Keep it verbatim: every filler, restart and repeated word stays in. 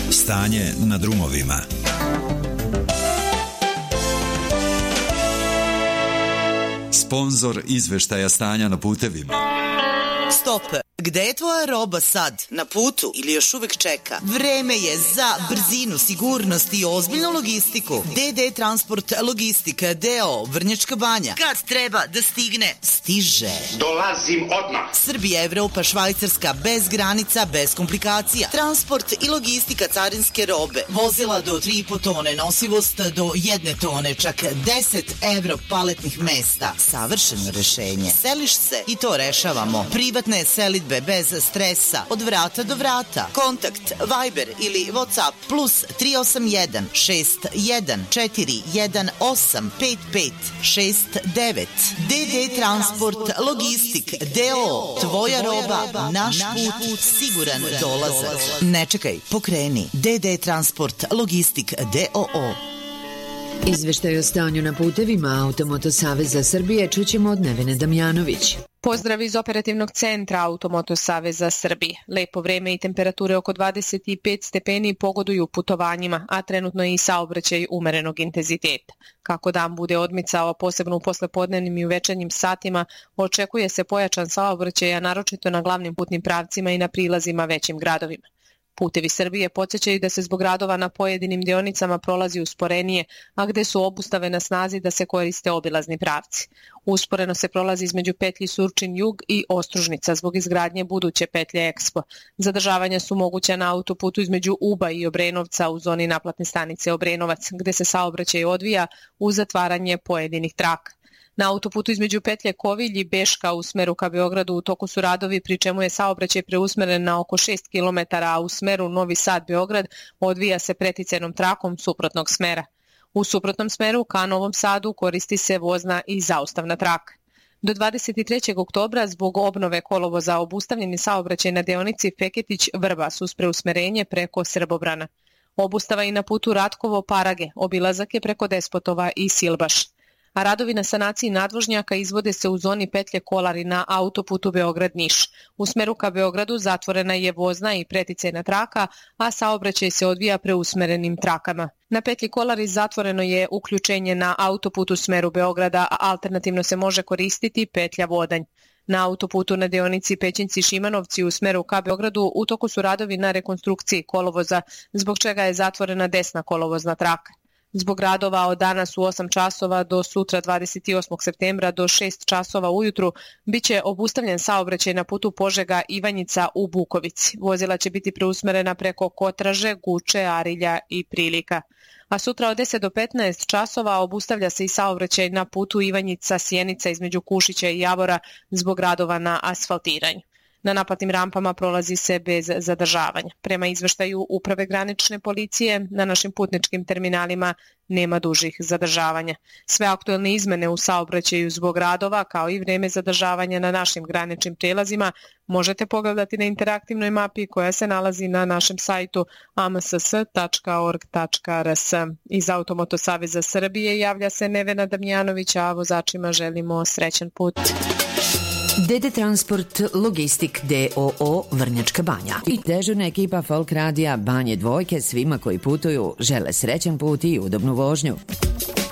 Stanje na drumovima. Sponzor izveštaja stanja na putevima. Stop! Gde je tvoja roba sad? Na putu ili još uvek čeka? Vreme je za brzinu, sigurnost i ozbiljnu logistiku. D D Transport Logistika D O Vrnjačka Banja. Kad treba da stigne, stiže. Dolazim odmah. Srbija, Evropa, Švajcarska, bez granica, bez komplikacija. Transport i logistika carinske robe. Vozila do tri i po tone, nosivost do jedne tone, čak deset evro paletnih mesta. Savršeno rešenje. Seliš se i to rešavamo. Privatne selidbe bez stresa, od vrata do vrata. Kontakt Viber ili WhatsApp plus tri osam jedan šest jedan četiri jedan osam pet pet šest devet. D D Transport Logistik D O. Tvoja roba, naš put, siguran dolazak. Ne čekaj, pokreni. D D Transport Logistik D O O. Izveštaj o stanju na putevima Automoto Saveza Srbije čućemo od Nevene Damjanović. Pozdrav iz operativnog centra Automoto Saveza Srbije. Lepo vreme i temperature oko dvadeset pet stepeni pogoduju putovanjima, a trenutno je i saobraćaj umerenog intenziteta. Kako dan bude odmicao, posebno u poslepodnevnim i u večernjim satima, očekuje se pojačan saobraćaj, a naročito na glavnim putnim pravcima i na prilazima većim gradovima. Putevi Srbije podsjećaju da se zbog radova na pojedinim deonicama prolazi usporenije, a gde su obustave na snazi da se koriste obilazni pravci. Usporeno se prolazi između petlji Surčin-Jug i Ostružnica zbog izgradnje buduće petlje Ekspo. Zadržavanja su moguća na autoputu između Uba i Obrenovca u zoni naplatne stanice Obrenovac, gde se saobraćaj odvija uz zatvaranje pojedinih traka. Na autoputu između petlje Kovilj i Beška u smeru ka Beogradu u toku su radovi, pri čemu je saobraćaj preusmeren na oko šest kilometara, a u smeru Novi Sad-Beograd odvija se preticajnom trakom suprotnog smera. U suprotnom smeru ka Novom Sadu koristi se vozna i zaustavna traka. Do dvadeset trećeg oktobra zbog obnove kolovoza obustavljen je saobraćaj na deonici Feketić-Vrbas uz preusmerenje preko Srbobrana. Obustava i na putu Ratkovo-Parage, obilazak je preko Despotova i Silbaš. A radovi na sanaciji nadvožnjaka izvode se u zoni petlje Kolari na autoputu Beograd-Niš. U smeru ka Beogradu zatvorena je vozna i preticajna traka, a saobraćaj se odvija preusmerenim trakama. Na petlji Kolari zatvoreno je uključenje na autoputu u smeru Beograda, a alternativno se može koristiti petlja Vodanj. Na autoputu na deonici Pećinci-Šimanovci u smeru ka Beogradu u toku su radovi na rekonstrukciji kolovoza, zbog čega je zatvorena desna kolovozna traka. Zbog radova od danas u osam časova do sutra dvadeset osmog septembra do šest časova ujutru biće obustavljen saobraćaj na putu Požega-Ivanjica u Bukovici. Vozila će biti preusmerena preko Kotraže, Guče, Arilja i Prilika. A sutra od deset do petnaest časova obustavlja se i saobraćaj na putu Ivanjica-Sjenica između Kušića i Javora zbog radova na asfaltiranju. Na naplatnim rampama prolazi se bez zadržavanja. Prema izveštaju Uprave granične policije, na našim putničkim terminalima nema dužih zadržavanja. Sve aktuelne izmene u saobraćaju zbog radova, kao i vreme zadržavanja na našim graničnim prelazima, možete pogledati na interaktivnoj mapi koja se nalazi na našem sajtu a m s s tačka org tačka r s. Iz Automoto Saveza Srbije javlja se Nevena Damjanović, a vozačima želimo srećan put. D D Transport Logistik D O O Vrnjačka Banja i dežurna ekipa Folk Radija Banje Dvojke svima koji putuju žele srećan put i udobnu vožnju.